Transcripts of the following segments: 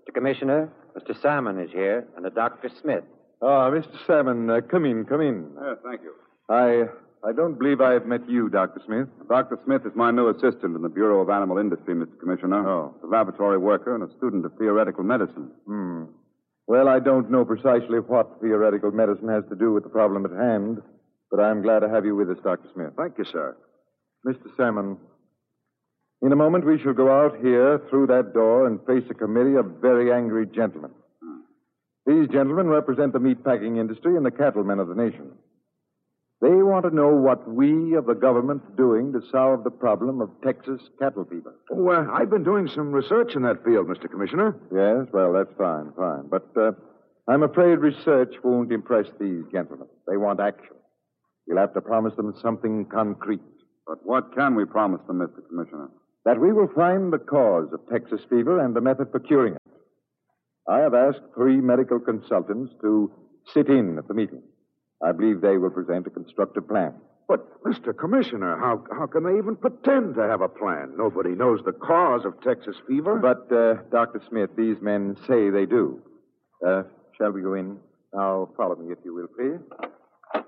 Mr. Commissioner, Mr. Salmon is here, and a Dr. Smith. Mr. Salmon, come in. Thank you. I don't believe I've met you, Dr. Smith. Dr. Smith is my new assistant in the Bureau of Animal Industry, Mr. Commissioner. Oh. A laboratory worker and a student of theoretical medicine. Well, I don't know precisely what theoretical medicine has to do with the problem at hand, but I'm glad to have you with us, Dr. Smith. Thank you, sir. Mr. Salmon, in a moment we shall go out here through that door and face a committee of very angry gentlemen. These gentlemen represent the meatpacking industry and the cattlemen of the nation. They want to know what we of the government are doing to solve the problem of Texas cattle fever. Oh, I've been doing some research in that field, Mr. Commissioner. Yes, well, that's fine. But I'm afraid research won't impress these gentlemen. They want action. You'll have to promise them something concrete. But what can we promise them, Mr. Commissioner? That we will find the cause of Texas fever and the method for curing it. I have asked 3 medical consultants to sit in at the meeting. I believe they will present a constructive plan. But, Mr. Commissioner, how can they even pretend to have a plan? Nobody knows the cause of Texas fever. But, Dr. Smith, these men say they do. Shall we go in? Now, follow me, if you will, please.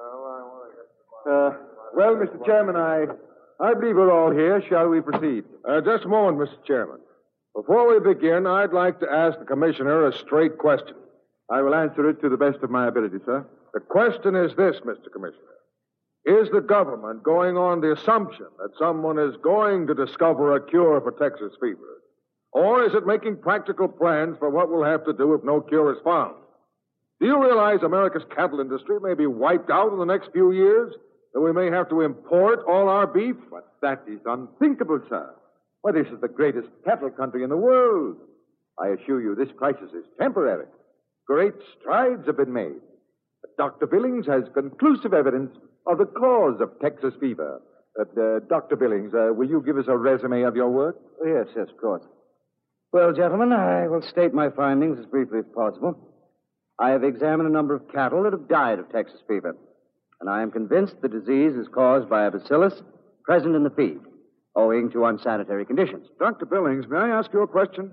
Well, Mr. Chairman, I believe we're all here. Shall we proceed? Just a moment, Mr. Chairman. Before we begin, I'd like to ask the Commissioner a straight question. I will answer it to the best of my ability, sir. The question is this, Mr. Commissioner. Is the government going on the assumption that someone is going to discover a cure for Texas fever? Or is it making practical plans for what we'll have to do if no cure is found? Do you realize America's cattle industry may be wiped out in the next few years? That we may have to import all our beef? But that is unthinkable, sir. Why, this is the greatest cattle country in the world. I assure you this crisis is temporary. Great strides have been made. But Dr. Billings has conclusive evidence of the cause of Texas fever. Dr. Billings, will you give us a resume of your work? Yes, of course. Well, gentlemen, I will state my findings as briefly as possible. I have examined a number of cattle that have died of Texas fever, and I am convinced the disease is caused by a bacillus present in the feed, owing to unsanitary conditions. Dr. Billings, may I ask you a question?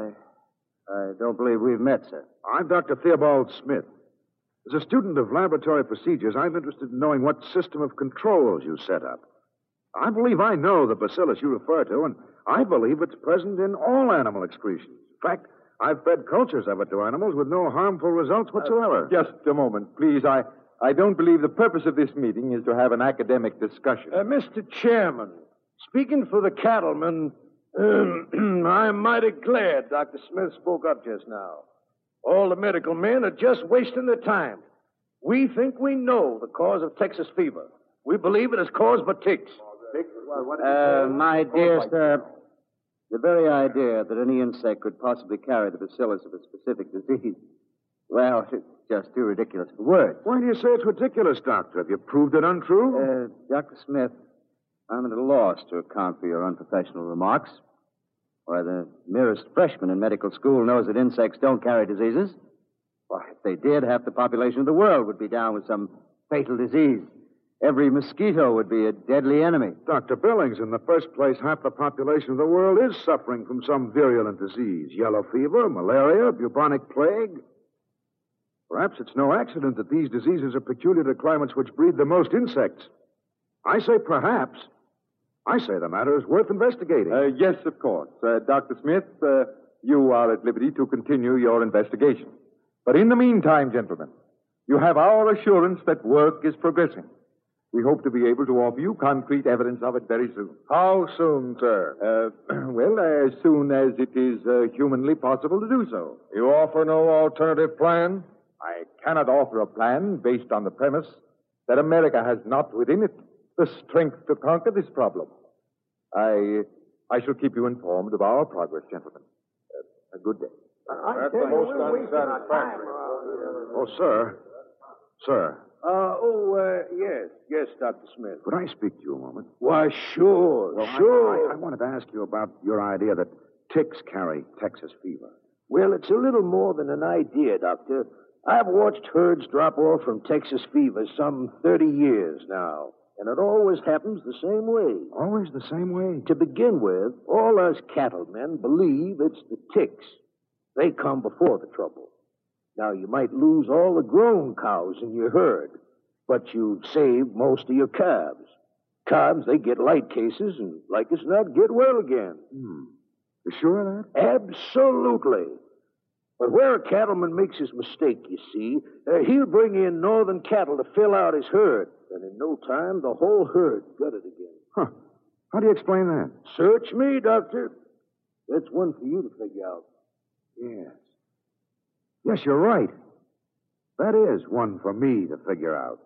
I don't believe we've met, sir. I'm Dr. Theobald Smith. As a student of laboratory procedures, I'm interested in knowing what system of controls you set up. I believe I know the bacillus you refer to, and I believe it's present in all animal excretions. In fact, I've fed cultures of it to animals with no harmful results whatsoever. Just a moment, please. I don't believe the purpose of this meeting is to have an academic discussion. Mr. Chairman, speaking for the cattlemen, I'm mighty glad Dr. Smith spoke up just now. All the medical men are just wasting their time. We think we know the cause of Texas fever. We believe it is caused by ticks. My dear sir, the very idea that any insect could possibly carry the bacillus of a specific disease, well, it's just too ridiculous for words. Why do you say it's ridiculous, Doctor? Have you proved it untrue? Dr. Smith, I'm at a loss to account for your unprofessional remarks. Why, the merest freshman in medical school knows that insects don't carry diseases. Why, if they did, half the population of the world would be down with some fatal disease. Every mosquito would be a deadly enemy. Dr. Billings, in the first place, half the population of the world is suffering from some virulent disease. Yellow fever, malaria, bubonic plague. Perhaps it's no accident that these diseases are peculiar to climates which breed the most insects. I say perhaps. I say the matter is worth investigating. Yes, of course. Dr. Smith, you are at liberty to continue your investigation. But in the meantime, gentlemen, you have our assurance that work is progressing. We hope to be able to offer you concrete evidence of it very soon. How soon, sir? Well, as soon as it is humanly possible to do so. You offer no alternative plan? I cannot offer a plan based on the premise that America has not within it the strength to conquer this problem. I shall keep you informed of our progress, gentlemen. A good day. That's the most unsatisfactory. Oh, sir. Sir. Yes, Dr. Smith. Could I speak to you a moment? Why, sure. I wanted to ask you about your idea that ticks carry Texas fever. Well, it's a little more than an idea, Doctor. I've watched herds drop off from Texas fever some 30 years now, and it always happens the same way. Always the same way? To begin with, all us cattlemen believe it's the ticks. They come before the trouble. Now, you might lose all the grown cows in your herd, but you've saved most of your calves. Calves, they get light cases and, like as not, get well again. You sure of that? Absolutely. But where a cattleman makes his mistake, you see, he'll bring in northern cattle to fill out his herd, and in no time, the whole herd's gutted again. Huh. How do you explain that? Search me, Doctor. That's one for you to figure out. Yes. Yes, you're right. That is one for me to figure out.